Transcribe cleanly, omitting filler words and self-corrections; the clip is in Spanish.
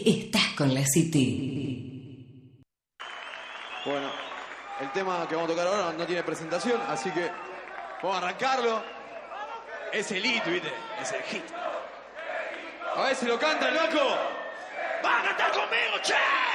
estás con la City. Bueno, el tema que vamos a tocar ahora no tiene presentación, así que vamos a arrancarlo. Es el hit, ¿viste? Es el hit. A ver si lo canta el loco. ¡Va a cantar conmigo, che!